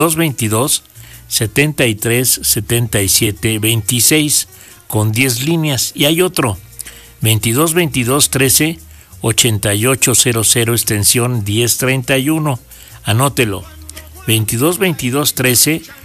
22 73 77 26 con 10 líneas. Y hay otro, 22 22 13 8800 extensión 1031. Anótelo, 22 22 13